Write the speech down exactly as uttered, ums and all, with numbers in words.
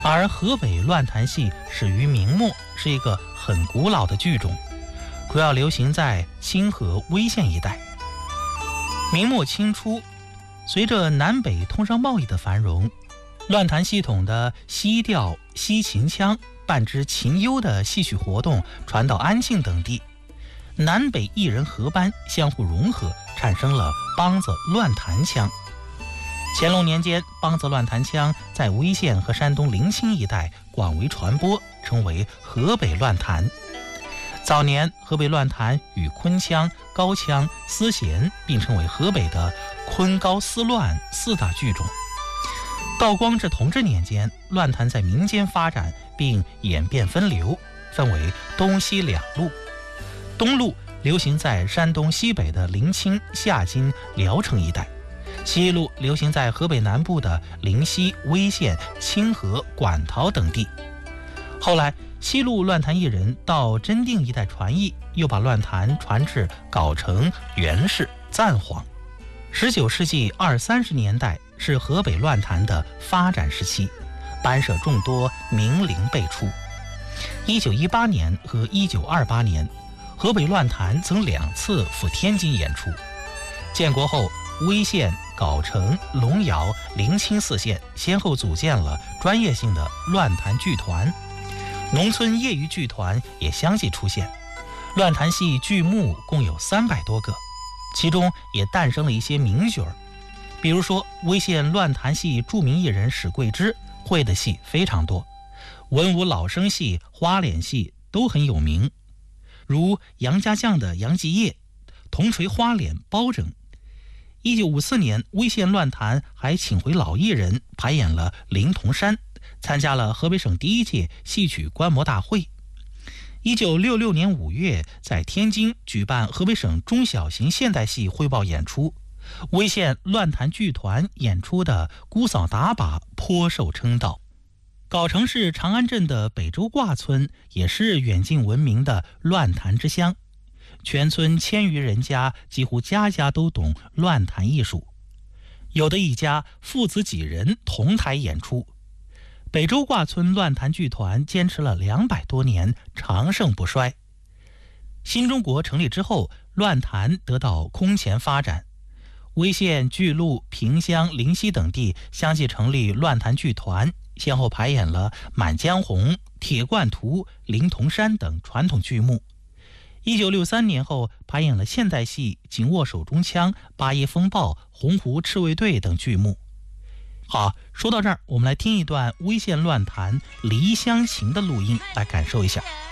而河北乱弹戏始于明末，是一个很古老的剧种，主要流行在清河威县一带。明末清初，随着南北通商贸易的繁荣，乱弹系统的西调、西秦腔、伴之秦幽的戏曲活动传到安庆等地，南北艺人合班，相互融合，产生了梆子乱弹腔。乾隆年间，梆子乱弹腔在威县和山东临清一带广为传播，称为河北乱弹。早年，河北乱弹与昆腔、高腔、丝弦并称为河北的昆高丝乱四大剧种。道光至同治年间，乱弹在民间发展并演变分流，分为东西两路。东路流行在山东西北的临清、夏津、聊城一带，西路流行在河北南部的临西、威县、清河、馆陶等地。后来，西路乱弹艺人到真定一带传艺，又把乱弹传至藁城、元氏、赞晃。十九世纪二三十年代是河北乱弹的发展时期，班社众多，名伶辈出。一九一八年和一九二八年，河北乱弹曾两次赴天津演出。建国后，威县、藁城、龙窑、临清四县先后组建了专业性的乱弹剧团，农村业余剧团也相继出现。乱弹戏剧目共有三百多个，其中也诞生了一些名角儿。比如说，威县乱弹戏著名艺人史桂枝会的戏非常多，文武老生戏、花脸戏都很有名，如杨家将的杨继业、铜锤花脸包拯。一九五四年，威县乱弹还请回老艺人排演了灵童山，参加了河北省第一届戏曲观摩大会。一九六六年五月，在天津举办河北省中小型现代戏汇报演出，威县乱弹剧团演出的《姑嫂打把》颇受称道。藁城市长安镇的北周挂村也是远近闻名的乱弹之乡，全村千余人家几乎家家都懂乱弹艺术，有的一家父子几人同台演出。北周挂村乱弹剧团坚持了两百多年，长盛不衰。新中国成立之后，乱弹得到空前发展，威县、巨鹿、萍乡、临西等地相继成立乱弹剧团，先后排演了《满江红》、《铁罐图》、《灵童山》等传统剧目。一九六三年后，排演了现代戏《紧握手中枪》、《八一风暴》、《洪湖赤卫队》等剧目。好，说到这儿，我们来听一段威县乱弹《离乡情》的录音，来感受一下。